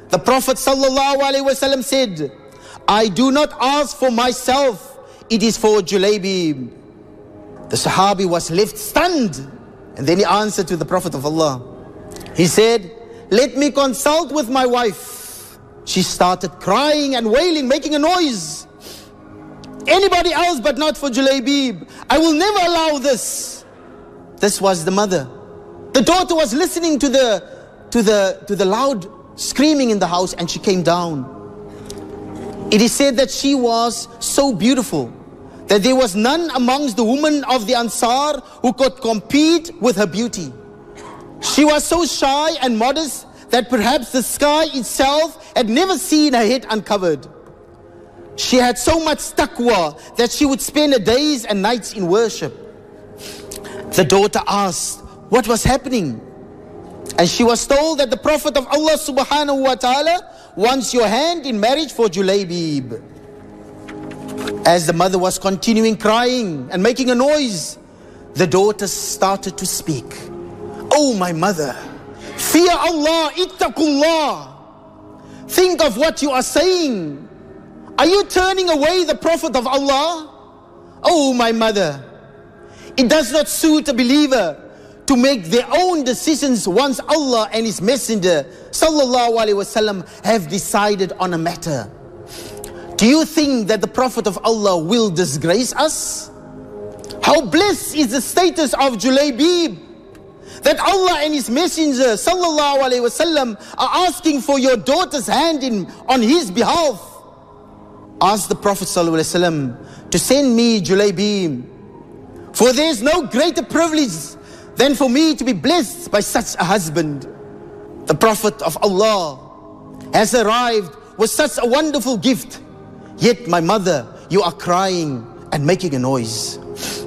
The Prophet ﷺ said, I do not ask for myself, it is for Julaybib. The Sahabi was left stunned, and then he answered to the Prophet of Allah. He said, let me consult with my wife. She started crying and wailing, making a noise. Anybody else but not for Julaybib. I will never allow this. This was the mother. The daughter was listening to the loud screaming in the house, and she came down. It is said that she was so beautiful that there was none amongst the women of the Ansar who could compete with her beauty. She was so shy and modest that perhaps the sky itself had never seen her head uncovered. She had so much taqwa that she would spend her days and nights in worship. The daughter asked what was happening, and she was told that the Prophet of Allah subhanahu wa ta'ala wants your hand in marriage for Julaybib. As the mother was continuing crying and making a noise, the daughter started to speak. Oh my mother, fear Allah, ittaqullah. Think of what you are saying. Are you turning away the Prophet of Allah? Oh my mother, it does not suit a believer to make their own decisions once Allah and His Messenger sallallahu alaihi wasallam have decided on a matter. Do you think that the Prophet of Allah will disgrace us? How blessed is the status of Julaybib, that Allah and His Messenger sallallahu alaihi wasallam are asking for your daughter's hand on his behalf. Ask the Prophet sallallahu alaihi wasallam to send me Julaybib, for there is no greater privilege than for me to be blessed by such a husband. The Prophet of Allah has arrived with such a wonderful gift. Yet my mother, you are crying and making a noise.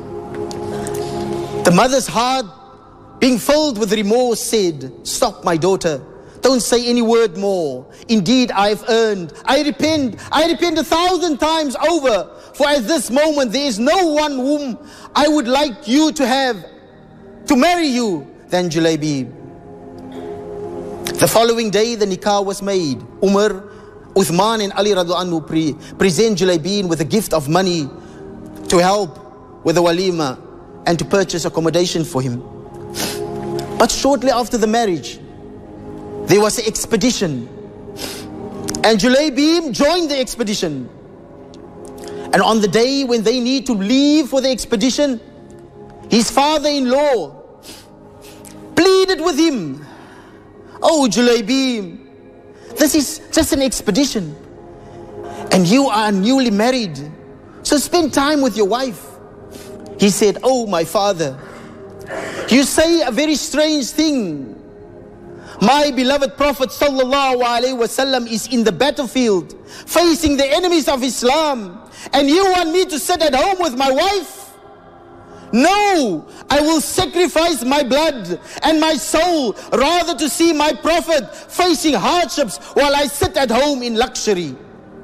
The mother's heart, being filled with remorse, said, stop my daughter, don't say any word more. Indeed I have earned, I repent 1,000 times over. For at this moment there is no one whom I would like you to have to marry you than Julaybib. The following day the nikah was made. Umar, Uthman and Ali radhiallahu anhu present Julaybib with a gift of money to help with the walima and to purchase accommodation for him. But shortly after the marriage, there was an expedition, and Julaybib joined the expedition. And on the day when they need to leave for the expedition, his father-in-law pleaded with him, oh Julaybib, this is just an expedition, and you are newly married, so spend time with your wife. He said, oh my father, you say a very strange thing. My beloved Prophet sallallahu alaihi wasallam is in the battlefield facing the enemies of Islam, and you want me to sit at home with my wife? No, I will sacrifice my blood and my soul rather to see my Prophet facing hardships while I sit at home in luxury.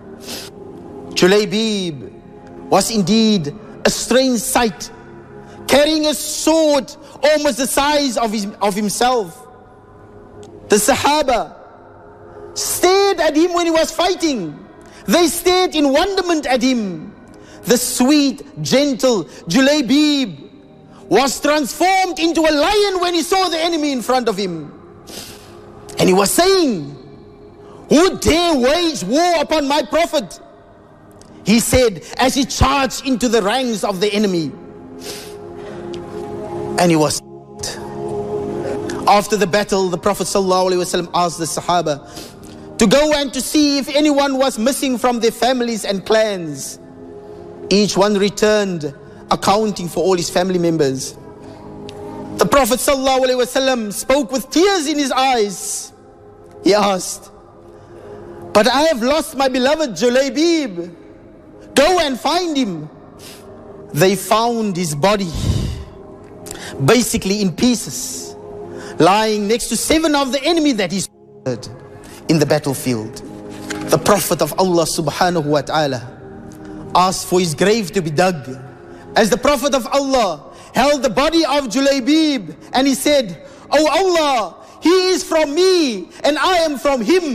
Julaybib was indeed a strange sight, carrying a sword almost the size of himself. The Sahaba stared at him when he was fighting. They stared in wonderment at him. The sweet, gentle Julaybib was transformed into a lion when he saw the enemy in front of him. And he was saying, who dare wage war upon my Prophet? He said as he charged into the ranks of the enemy. And he was. After the battle, the Prophet ﷺ asked the Sahaba to go and to see if anyone was missing from their families and clans. Each one returned, accounting for all his family members. The Prophet ﷺ spoke with tears in his eyes. He asked, but I have lost my beloved Julaybib. Go and find him. They found his body, basically in pieces, lying next to 7 of the enemy that he slaughtered in the battlefield. The Prophet of Allah subhanahu wa ta'ala asked for his grave to be dug. As the Prophet of Allah held the body of Julaybib, and he said, oh Allah, he is from me and I am from him.